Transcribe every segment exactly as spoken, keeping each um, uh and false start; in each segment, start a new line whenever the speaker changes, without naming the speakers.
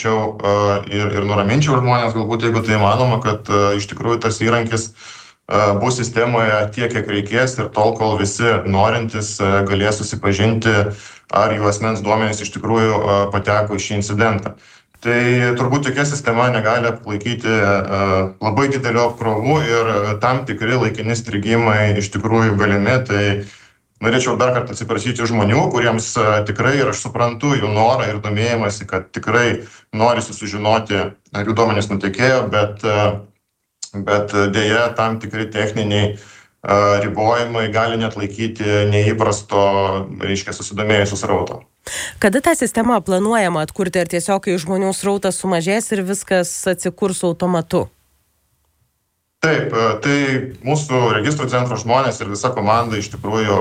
paaiškinčiau ir, ir nuraminčiau žmonės, galbūt jeigu tai įmanoma, kad iš tikrųjų tas įrankis bus sistemoje tiek, kiek reikės ir tol, kol visi norintys galės susipažinti, ar jų asmens duomenys iš tikrųjų pateko į šį incidentą. Tai turbūt tokia sistema negali atlaikyti labai didelio apkrovų ir tam tikri laikini strigimai iš tikrųjų galimi. Tai norėčiau dar kartą atsiprašyti žmonių, kuriems tikrai, ir aš suprantu jų norą ir domėjimąsi, kad tikrai norisi sužinoti, ar jų duomenys nutekėjo, bet, bet dėja tam tikri techniniai ribojimai gali neatlaikyti neįprasto, reiškia, susidomėjusių srauto.
Kada tą sistemą planuojama atkurti, ar tiesiog kai žmonių srautas sumažės ir viskas atsikurs automatu?
Taip, tai mūsų registrų centro žmonės ir visa komanda iš tikrųjų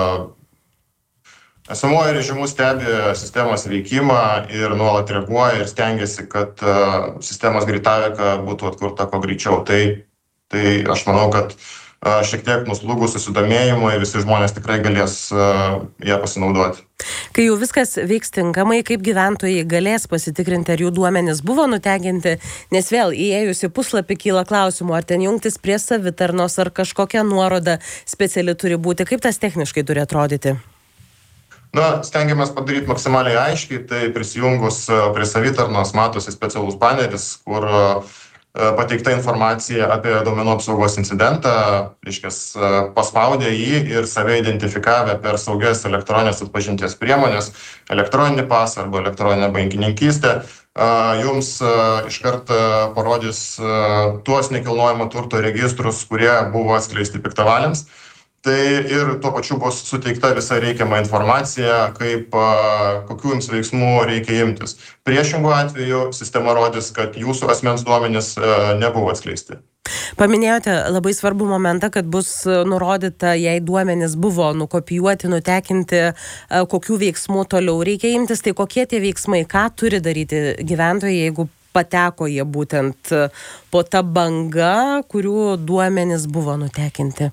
esamuoju režimu stebi sistemos veikimą ir nuolat reaguoja ir stengiasi, kad sistemos greitaveika būtų atkurta kuo greičiau. Tai, tai aš manau, kad šiek tiek nuslūgus susidomėjimui visi žmonės tikrai galės ją pasinaudoti.
Kai jau viskas veiks tinkamai, kaip gyventojai galės pasitikrinti, ar jų duomenys buvo nutekinti, nes vėl įėjus į puslapį kyla klausimų, ar ten jungtis prie savitarnos, ar kažkokia nuoroda speciali turi būti, kaip tas techniškai turi atrodyti?
Na, stengiamės padaryti maksimaliai aiškiai, tai prisijungus prie savitarnos matosi specialus baneris, kur pateikta informacija apie duomenų apsaugos incidentą, reiškias, paspaudę jį ir save identifikavę per saugias elektroninės atpažinties priemonės, elektroninį pasą arba elektroninę bankininkystę, jums iškart parodys tuos nekilnojamo turto registrus, kurie buvo atskleisti piktavaliams. Tai ir tuo pačiu bus suteikta visa reikiama informacija, kaip, kokių jums veiksmų reikia imtis. Priešingų atveju sistema rodys, kad jūsų asmens duomenys nebuvo atskleisti.
Paminėjote labai svarbų momentą, kad bus nurodyta, jei duomenys buvo nukopijuoti, nutekinti, kokių veiksmų toliau reikia imtis. Tai kokie tie veiksmai, ką turi daryti gyventojai, jeigu pateko jie būtent po ta banga, kurių duomenys buvo nutekinti?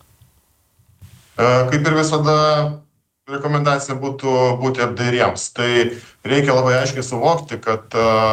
Kaip ir visada, rekomendacija būtų būti apdairiems. Tai reikia labai aiškiai suvokti, kad,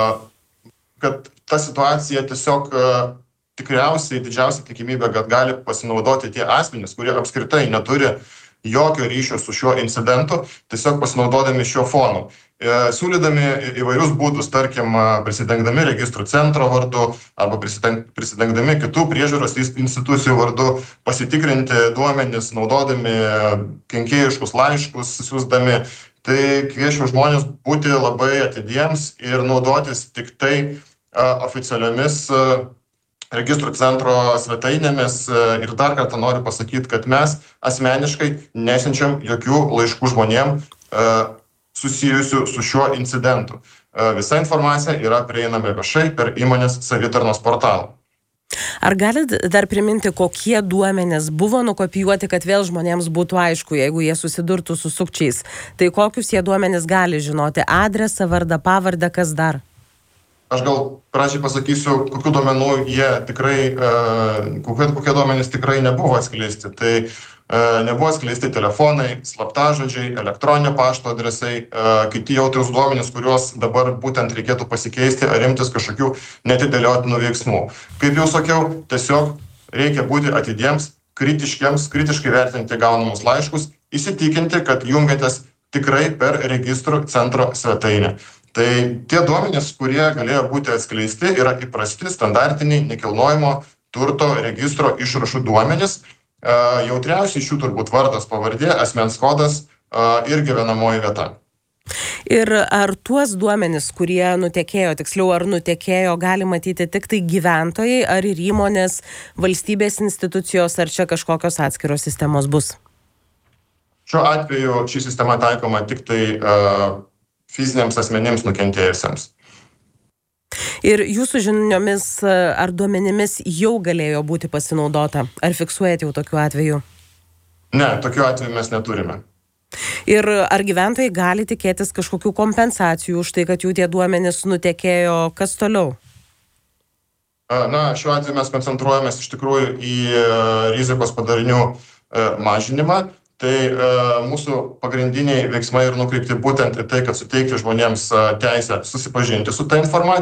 kad ta situacija tiesiog tikriausiai didžiausia tikimybė, kad gali pasinaudoti tie asmenys, kurie apskritai neturi jokio ryšio su šiuo incidentu, tiesiog pasinaudodami šiuo fonu. Siūlydami įvairius būdus, tarkim, prisidengdami registrų centro vardu arba prisidengdami kitų priežiūros institucijų vardu, pasitikrinti duomenis, naudodami kenkėjiškus laiškus, siųsdami. Tai kviečiu žmonės būti labai atidiems ir naudotis tik tai oficialiomis registrų centro svetainėmis. Ir dar kartą noriu pasakyti, kad mes asmeniškai nesiunčiam jokių laiškų žmonėm susijusių su šiuo incidentu. Visa informacija yra prieinama viešai per įmonės savitarnos portalą.
Ar galit dar priminti, kokie duomenys buvo nukopijuoti, kad vėl žmonėms būtų aišku, jeigu jie susidurtų su sukčiais? Tai kokius jie duomenys gali žinoti? Adresą, vardą, pavardę, kas dar?
Aš gal pradžiai pasakysiu, kokių duomenų jie tikrai, kokie, kokie duomenys tikrai nebuvo atskleisti. Tai nebuvo atskleisti telefonai, slaptažodžiai, elektroninio pašto adresai, kiti jautrūs duomenys, kuriuos dabar būtent reikėtų pasikeisti ar imtis kažkokių netidėliotinų veiksmų. Kaip jau sakiau, tiesiog reikia būti atidiems, kritiškiams, kritiškai vertinti gaunamus laiškus, įsitikinti, kad jungiatės tikrai per registrų centro svetainę. Tai tie duomenys, kurie galėjo būti atskleisti, yra įprasti standartiniai nekilnojamo turto registro išrašų duomenys. Jautriausiai šių turbūt vardas, pavardė, asmens kodas ir gyvenamoji vieta.
Ir ar tuos duomenis, kurie nutekėjo, tiksliau ar nutekėjo, gali matyti tik tai gyventojai, ar ir įmonės, valstybės institucijos, ar čia kažkokios atskiros sistemos bus?
Šiuo atveju ši sistema taikoma tik tai uh, fiziniams asmenims nukentėjusiems.
Ir jūsų žiniomis ar duomenimis jau galėjo būti pasinaudota? Ar fiksuojate jau tokiu atveju?
Ne, tokiu atveju mes neturime.
Ir ar gyventojai gali tikėtis kažkokių kompensacijų už tai, kad jų tie duomenys nutekėjo? Kas toliau?
Na, šiuo atveju mes koncentruojamės iš tikrųjų į rizikos padarinių mažinimą. Tai e, mūsų pagrindiniai veiksmai ir nukreipti būtent į tai, kad suteikti žmonėms teisę susipažinti su ta informacija.